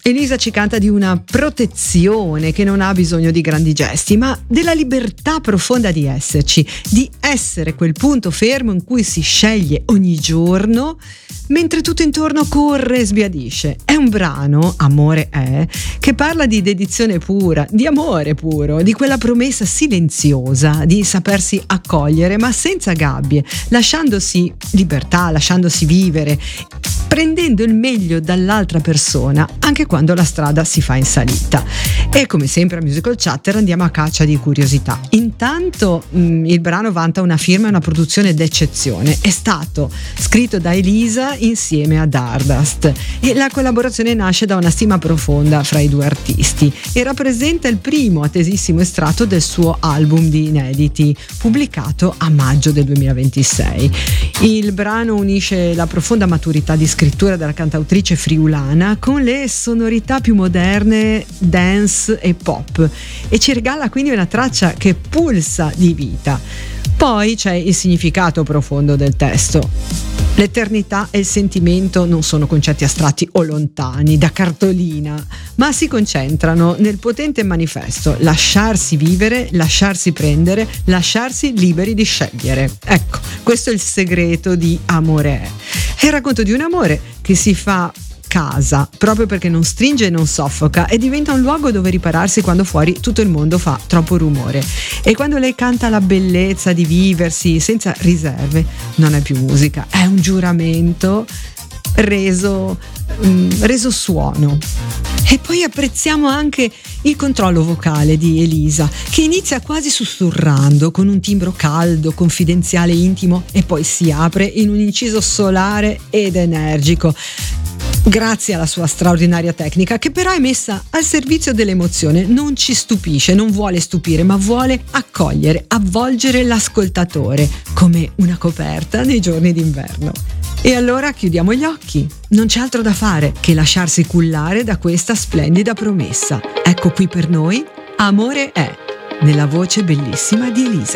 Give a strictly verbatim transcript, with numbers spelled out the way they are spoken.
Elisa ci canta di una protezione che non ha bisogno di grandi gesti, ma della libertà profonda di esserci, di essere quel punto fermo in cui si sceglie ogni giorno mentre tutto intorno corre e sbiadisce. È un brano, Amore è, che parla di dedizione pura, di amore puro, di quella promessa silenziosa di sapersi accogliere ma senza gabbie, lasciandosi libertà, lasciandosi vivere, prendendo il meglio dall'altra persona anche quando la strada si fa in salita. E come sempre a Musical Chatter andiamo a caccia di curiosità. Intanto mh, il brano vanta una firma e una produzione d'eccezione. È stato scritto da Elisa insieme a Dardust e la collaborazione nasce da una stima profonda fra i due artisti e rappresenta il primo attesissimo estratto del suo album di inediti pubblicato a maggio del duemilaventisei. Il brano unisce la profonda maturità di scrittura della cantautrice friulana con le sonorità più moderne, dance e pop, e ci regala quindi una traccia che pulsa di vita. Poi c'è il significato profondo del testo. L'eternità e il sentimento non sono concetti astratti o lontani da cartolina, ma si concentrano nel potente manifesto: lasciarsi vivere, lasciarsi prendere, lasciarsi liberi di scegliere. Ecco, questo è il segreto di Amore è. È il racconto di un amore che si fa casa proprio perché non stringe e non soffoca e diventa un luogo dove ripararsi quando fuori tutto il mondo fa troppo rumore. E quando lei canta la bellezza di viversi senza riserve, non è più musica, è un giuramento reso, mm, reso suono. E poi apprezziamo anche il controllo vocale di Elisa, che inizia quasi sussurrando con un timbro caldo, confidenziale, intimo, e poi si apre in un inciso solare ed energico, grazie alla sua straordinaria tecnica, che però è messa al servizio dell'emozione. Non ci stupisce, non vuole stupire, ma vuole accogliere, avvolgere l'ascoltatore come una coperta nei giorni d'inverno. E allora chiudiamo gli occhi, non c'è altro da fare che lasciarsi cullare da questa splendida promessa. Ecco qui per noi Amore è, nella voce bellissima di Elisa.